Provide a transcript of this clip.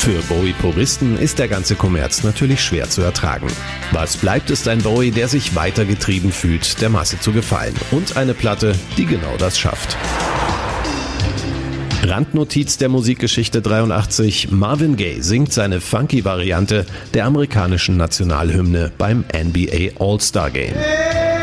Für Bowie-Puristen ist der ganze Kommerz natürlich schwer zu ertragen. Was bleibt, ist ein Bowie, der sich weitergetrieben fühlt, der Masse zu gefallen. Und eine Platte, die genau das schafft. Randnotiz der Musikgeschichte 83: Marvin Gaye singt seine funky Variante der amerikanischen Nationalhymne beim NBA All-Star Game.